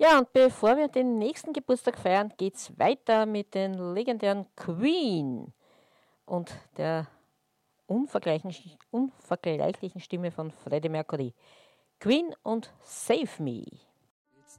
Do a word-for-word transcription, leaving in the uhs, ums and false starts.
Ja, und bevor wir den nächsten Geburtstag feiern, geht's weiter mit den legendären Queen und der unvergleichlichen, unvergleichlichen Stimme von Freddie Mercury. Queen und Save Me.